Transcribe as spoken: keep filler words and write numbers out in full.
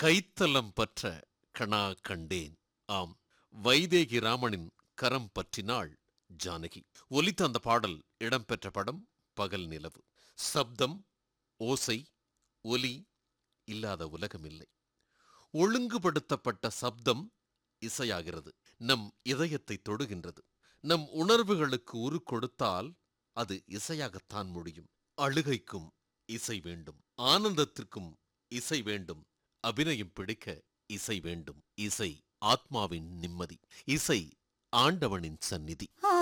கைத்தலம் பற்ற கணா கண்டேன். ஆம், வைதேகி ராமனின் கரம் பற்றினாள் ஜானகி. ஒலித்த அந்த பாடல் இடம்பெற்ற படம் பகல் நிலவு. சப்தம், ஓசை, ஒலி இல்லாத உலகமில்லை. ஒழுங்குபடுத்தப்பட்ட சப்தம் இசையாகிறது. நம் இதயத்தை தொடுகின்றது. நம் உணர்வுகளுக்கு உரு கொடுத்தால் அது இசையாகத்தான் முடியும். அழுகைக்கும் இசை வேண்டும், ஆனந்தத்திற்கும் இசை வேண்டும், அபிநயம் பிடிக்க இசை வேண்டும். இசை ஆத்மாவின் நிம்மதி. இசை ஆண்டவனின் சந்நிதி.